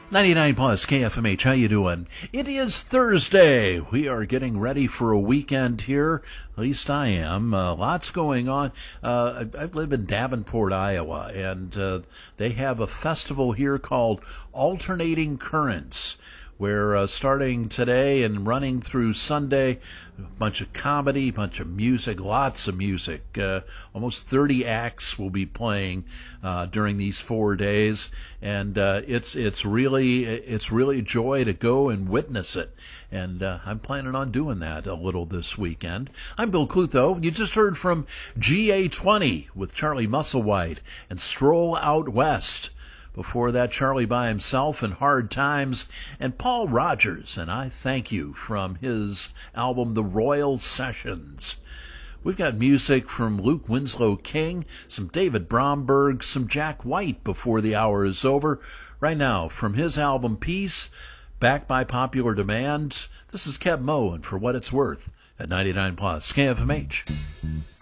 99 plus KFMH, how you doing? It is Thursday. We are getting ready for a weekend here. At least I am. Lots going on. I live in Davenport, Iowa, and they have a festival here called Alternating Currents, where starting today and running through Sunday, a bunch of comedy, bunch of music, lots of music. Almost 30 acts will be playing during these 4 days, and it's really a joy to go and witness it. And I'm planning on doing that a little this weekend. I'm Bill Clutho. You just heard from GA20 with Charlie Musselwhite and Stroll Out West. Before that, Charlie by himself and Hard Times, and Paul Rogers, and I Thank You from his album The Royal Sessions. We've got music from Luke Winslow King, some David Bromberg, some Jack White before the hour is over. Right now, from his album Peace, backed by popular demand, this is Keb Mo, and For What It's Worth at 99 plus KFMH.